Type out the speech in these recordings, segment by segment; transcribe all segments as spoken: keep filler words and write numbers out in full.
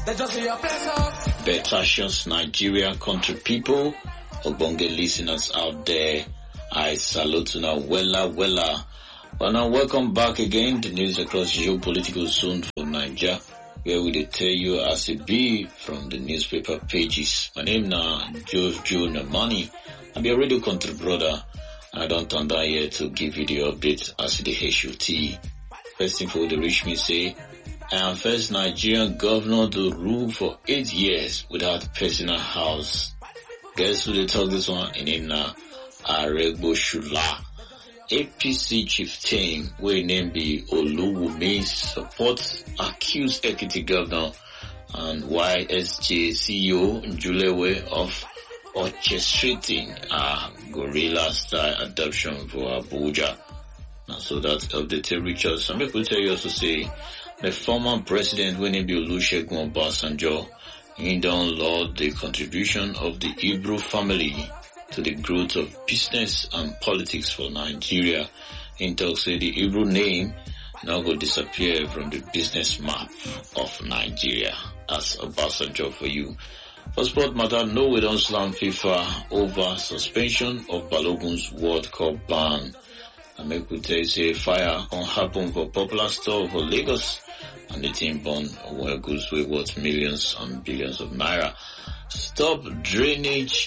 Betasious Nigeria country people, Obonge listeners out there, I salute you now, wella, wella. Well, now welcome back again to news across geopolitical zone for Nigeria, where we tell you as it be from the newspaper pages. My name now, Joe Joe Namani. I'm your radio country brother, and I don't turn down here to give you the update as the H O T. First thing for the reach me say, I am first Nigerian governor to rule for eight years without personal house. Guess who they talk this one? In name now, Aregbo Shula. A P C chieftain, we name be Oluwumi, support accused Ekiti governor and Y S J C E O Njulewe of orchestrating a guerrilla-style adoption for Abuja. And so that's updated Richard. Some people tell you also say the former president Winneba Olusegun Obasanjo, he don't laud the contribution of the Ibro family to the growth of business and politics for Nigeria. In talks say the Ibro name now go disappear from the business map of Nigeria. That's Obasanjo for you. For sport matter, no we don't slam FIFA over suspension of Balogun's World Cup ban. I make we tell you say fire can happen for popular store for Lagos, and the team born where goods way worth millions and billions of naira. Stop drainage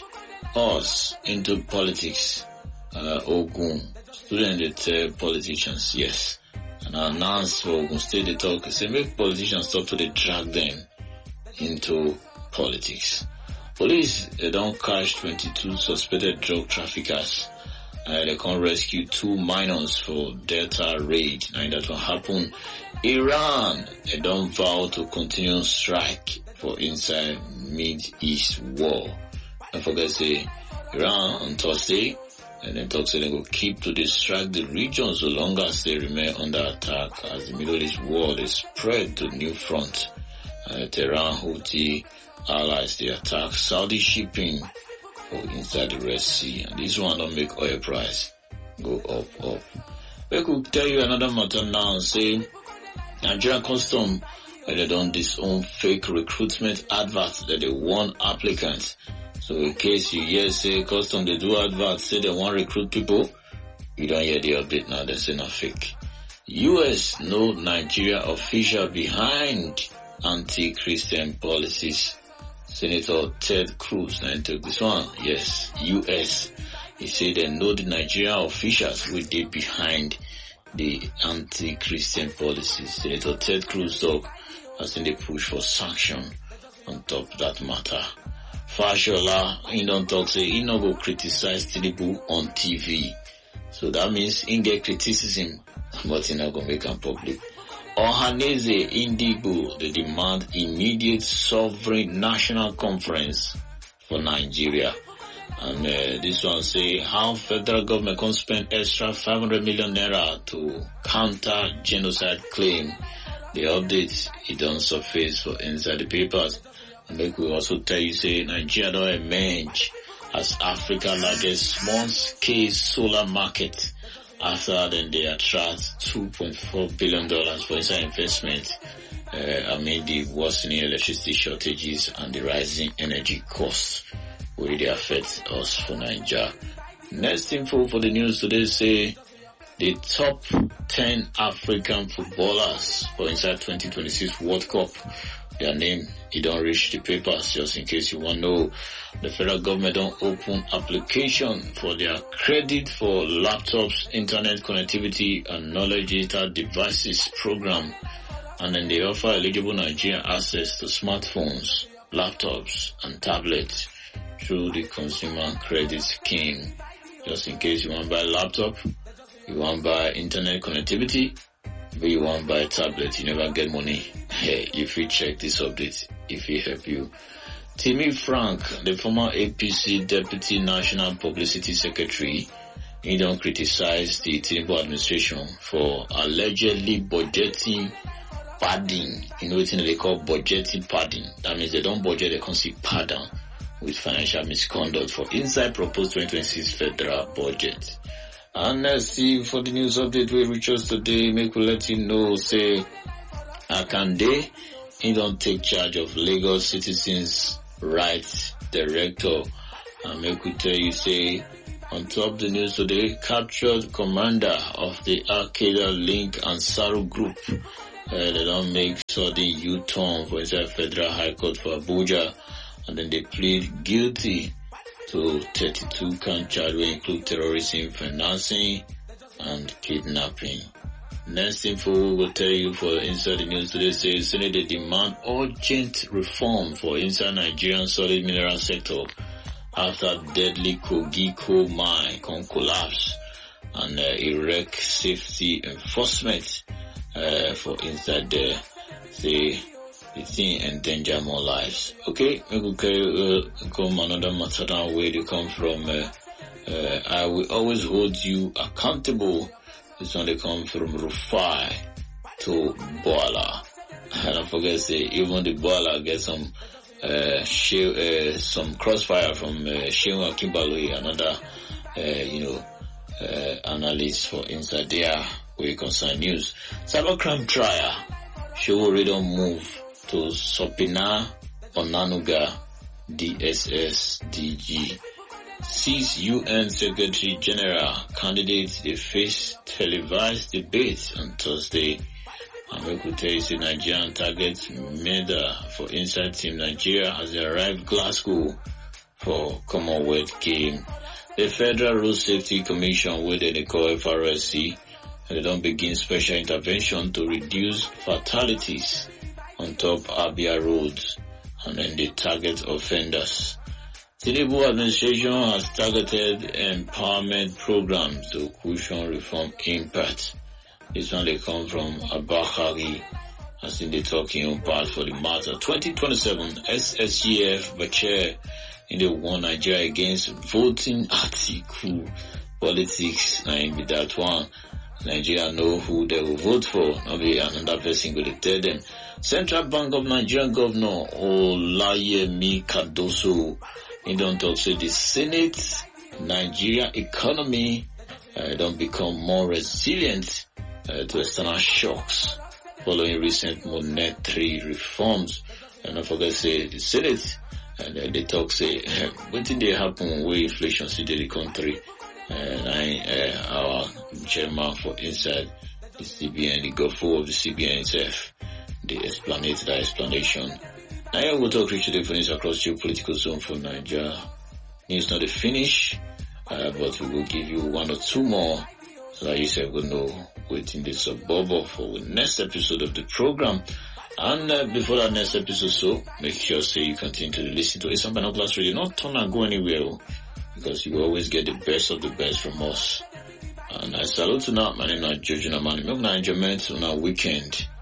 us into politics. Uh, Ogun student tell politicians yes, and announce for Ogun State they talk say make politicians stop to they drag them into politics. Police they don't catch twenty-two suspected drug traffickers. Uh, they can rescue two minors for Delta raid. Now that will happen. Iran, they don't vow to continue strike for inside Mid-East war. Don't forget say, Iran on Thursday, and then talk say they will keep to distract the region so long as they remain under attack as the Middle East war is spread to new front. Uh, Tehran Houthi allies they attack Saudi shipping for inside the Red Sea, and this one don't make oil price go up, up. We could tell you another matter now and say Nigerian custom where they done this own fake recruitment adverts that they want applicants. So in case you hear say custom they do adverts say they want recruit people, you don't hear the update now, they say not fake. U S no Nigeria official behind anti-Christian policies. Senator Ted Cruz now took this one. Yes, U S. He said they know the Nigerian officials will be behind the anti-Christian policies. Senator Ted Cruz talk as in the push for sanction on top of that matter. Fashola, he don't talk say he not go criticize Tinubu on T V. So that means he get criticism, but he not gonna make them public. Ohaneze Indigo, they demand immediate sovereign national conference for Nigeria. And uh, this one say how federal government can spend extra five hundred million naira to counter genocide claim. The updates, it don't surface for inside the papers. And they could also tell you say Nigeria don't emerge as Africa's largest small scale solar market. After then they attract two point four billion dollars for inside investment uh, amid the worsening electricity shortages and the rising energy costs where they affect us for Nigeria. Next info for the news today say the top ten African footballers for inside twenty twenty-six World Cup. Their name, it don't reach the papers just in case you want to know. The federal government don't open application for their credit for laptops, internet connectivity and knowledge data devices program. And then they offer eligible Nigerian access to smartphones, laptops and tablets through the consumer credit scheme. Just in case you want to buy a laptop, you want to buy internet connectivity, but you want to buy a tablet, you never get money. Hey, if you check this update, if it help you. Timmy Frank, the former A P C Deputy National Publicity Secretary, he don't criticize the Tinubu administration for allegedly budgeting padding. You know what they call budgeting padding. That means they don't budget, they can't see padding with financial misconduct for inside proposed twenty twenty-six federal budget. And let's see for the news update we reach us today, make we let you know, say, Akande, he don't take charge of Lagos Citizens Rights Director. And make we tell you, say, on top the news today, captured commander of the Al-Qaeda Link Ansaru Group. Uh, they don't make sudden U-turn for inside Federal High Court for Abuja, and then they plead guilty to thirty-two count charge, which include terrorism, financing, and kidnapping. Next info we will tell you for inside the news today says Senate they demand urgent reform for inside Nigerian solid mineral sector after deadly Kogi coal mine can collapse, and uh, erect safety enforcement uh, for inside there. Say the thing endanger more lives. Okay, we will carry uh, come another matter down where they come from. Uh, uh, I will always hold you accountable. This one they come from Rufai to Boala. And don't forget, say even the Boala get some uh, she, uh some crossfire from uh, Shehu Akimbaloyi, another uh, you know uh, analyst for inside there where you concern news. Cybercrime trial. Shehu already don't move to Sopina Onanuga D S S D G. Six U N Secretary General candidates they face televised debate on Thursday. And we could tell you the Nigerian target medal for inside team Nigeria as they arrive Glasgow for Commonwealth game. The Federal Road Safety Commission, where they call F R S C, and they don't begin special intervention to reduce fatalities on top Abia roads, and then they target offenders. Tinubu administration has targeted empowerment programs to cushion reform impact. This one they come from Abakari, as in the talking on part for the matter. twenty twenty-seven S S G F Bachir in the one Nigeria against voting article politics. Now in that one, Nigeria know who they will vote for. Not be another person going to tell them. Central Bank of Nigeria Governor Olayemi Kadoso, he don't talk to the Senate. Nigeria economy uh, don't become more resilient uh, to external shocks following recent monetary reforms. And don't forget, say the Senate, and uh, they talk say what did they happen where inflation see the country. And I, uh, our chairman for inside the C B N, the governor of the C B N itself, they explanate that explanation. Now I will talk today for news across geopolitical zone for Nigeria. News not a finish, uh, but we will give you one or two more so that you say will know waiting the suburb for the next episode of the program. And uh, before that next episode, so make sure say you continue to listen to Eastern Binoculars Radio. Not turn and go anywhere, because you will always get the best of the best from us. And I salute you now. My name is George Namani. Milk na enjoyment on our weekend.